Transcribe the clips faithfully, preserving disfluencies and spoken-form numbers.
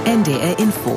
N D R Info.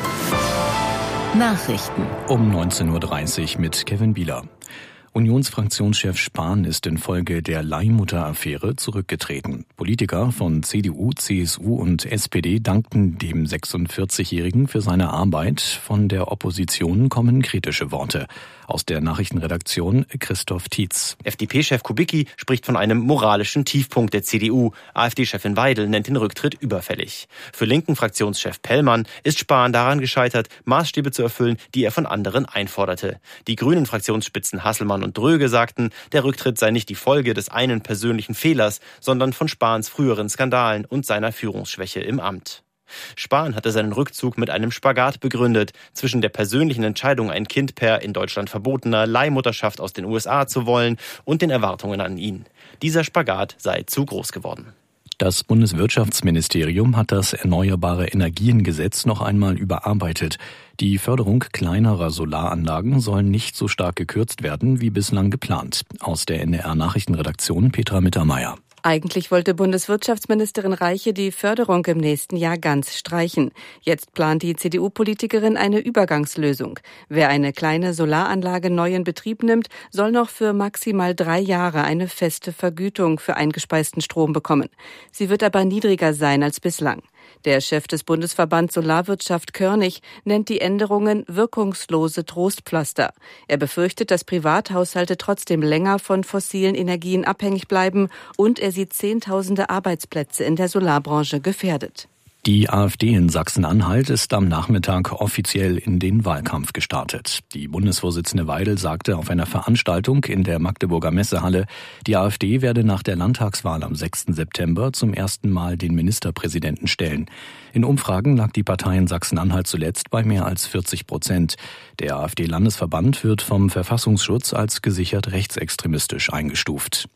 Nachrichten. Um neunzehn Uhr dreißig mit Kevin Bieler. Unionsfraktionschef Spahn ist infolge der Leihmutter-Affäre zurückgetreten. Politiker von C D U, C S U und S P D dankten dem sechsundvierzigjährigen für seine Arbeit. Von der Opposition kommen kritische Worte. Aus der Nachrichtenredaktion Christoph Tietz. F D P-Chef Kubicki spricht von einem moralischen Tiefpunkt der C D U. A f D-Chefin Weidel nennt den Rücktritt überfällig. Für Linken-Fraktionschef Pellmann ist Spahn daran gescheitert, Maßstäbe zu erfüllen, die er von anderen einforderte. Die Grünen-Fraktionsspitzen Hasselmann und Dröge sagten, der Rücktritt sei nicht die Folge des einen persönlichen Fehlers, sondern von Spahns früheren Skandalen und seiner Führungsschwäche im Amt. Spahn hatte seinen Rückzug mit einem Spagat begründet, zwischen der persönlichen Entscheidung, ein Kind per in Deutschland verbotener Leihmutterschaft aus den U S A zu wollen, und den Erwartungen an ihn. Dieser Spagat sei zu groß geworden. Das Bundeswirtschaftsministerium hat das Erneuerbare Energiengesetz noch einmal überarbeitet. Die Förderung kleinerer Solaranlagen soll nicht so stark gekürzt werden wie bislang geplant. Aus der N D R-Nachrichtenredaktion Petra Mittermeier. Eigentlich wollte Bundeswirtschaftsministerin Reiche die Förderung im nächsten Jahr ganz streichen. Jetzt plant die C D U-Politikerin eine Übergangslösung. Wer eine kleine Solaranlage neu in Betrieb nimmt, soll noch für maximal drei Jahre eine feste Vergütung für eingespeisten Strom bekommen. Sie wird aber niedriger sein als bislang. Der Chef des Bundesverbands Solarwirtschaft Körnig nennt die Änderungen wirkungslose Trostpflaster. Er befürchtet, dass Privathaushalte trotzdem länger von fossilen Energien abhängig bleiben, und er sieht Zehntausende Arbeitsplätze in der Solarbranche gefährdet. Die AfD in Sachsen-Anhalt ist am Nachmittag offiziell in den Wahlkampf gestartet. Die Bundesvorsitzende Weidel sagte auf einer Veranstaltung in der Magdeburger Messehalle, die AfD werde nach der Landtagswahl am sechsten September zum ersten Mal den Ministerpräsidenten stellen. In Umfragen lag die Partei in Sachsen-Anhalt zuletzt bei mehr als vierzig Prozent. Der AfD-Landesverband wird vom Verfassungsschutz als gesichert rechtsextremistisch eingestuft.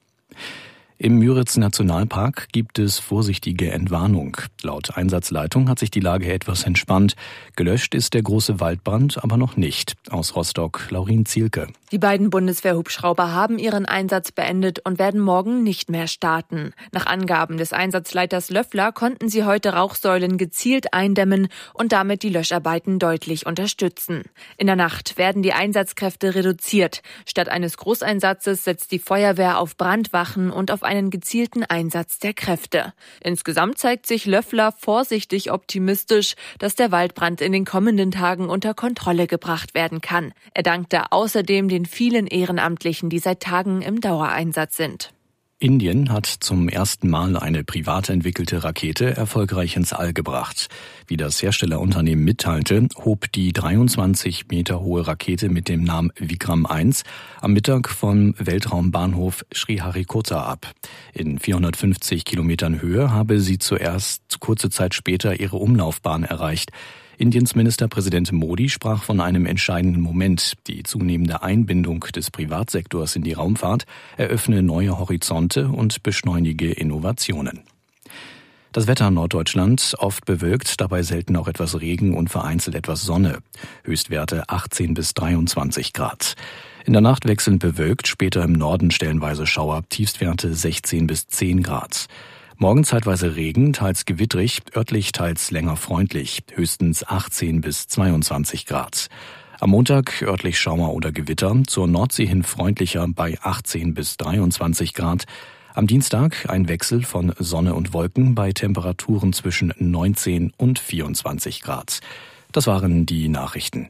Im Müritz-Nationalpark gibt es vorsichtige Entwarnung. Laut Einsatzleitung hat sich die Lage etwas entspannt. Gelöscht ist der große Waldbrand aber noch nicht. Aus Rostock, Laurin Zielke. Die beiden Bundeswehrhubschrauber haben ihren Einsatz beendet und werden morgen nicht mehr starten. Nach Angaben des Einsatzleiters Löffler konnten sie heute Rauchsäulen gezielt eindämmen und damit die Löscharbeiten deutlich unterstützen. In der Nacht werden die Einsatzkräfte reduziert. Statt eines Großeinsatzes setzt die Feuerwehr auf Brandwachen und auf einen gezielten Einsatz der Kräfte. Insgesamt zeigt sich Löffler vorsichtig optimistisch, dass der Waldbrand in den kommenden Tagen unter Kontrolle gebracht werden kann. Er dankte außerdem den vielen Ehrenamtlichen, die seit Tagen im Dauereinsatz sind. Indien hat zum ersten Mal eine privat entwickelte Rakete erfolgreich ins All gebracht. Wie das Herstellerunternehmen mitteilte, hob die dreiundzwanzig Meter hohe Rakete mit dem Namen Vikram eins am Mittag vom Weltraumbahnhof Sriharikota ab. In vierhundertfünfzig Kilometern Höhe habe sie zuerst kurze Zeit später ihre Umlaufbahn erreicht. Indiens Ministerpräsident Modi sprach von einem entscheidenden Moment. Die zunehmende Einbindung des Privatsektors in die Raumfahrt eröffne neue Horizonte und beschleunige Innovationen. Das Wetter in Norddeutschland oft bewölkt, dabei selten auch etwas Regen und vereinzelt etwas Sonne. Höchstwerte achtzehn bis dreiundzwanzig Grad. In der Nacht wechselnd bewölkt, später im Norden stellenweise Schauer, Tiefstwerte sechzehn bis zehn Grad. Morgen zeitweise Regen, teils gewittrig, örtlich teils länger freundlich, höchstens achtzehn bis zweiundzwanzig Grad. Am Montag örtlich Schauer oder Gewitter, zur Nordsee hin freundlicher bei achtzehn bis dreiundzwanzig Grad. Am Dienstag ein Wechsel von Sonne und Wolken bei Temperaturen zwischen neunzehn und vierundzwanzig Grad. Das waren die Nachrichten.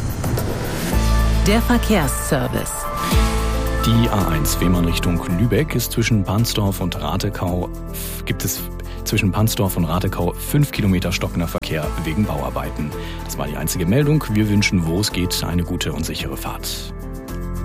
Der Verkehrsservice. Die A eins Fehmarn Richtung Lübeck ist zwischen Pansdorf und Ratekau, gibt es zwischen Pansdorf und Ratekau fünf Kilometer stockender Verkehr wegen Bauarbeiten. Das war die einzige Meldung. Wir wünschen, wo es geht, eine gute und sichere Fahrt.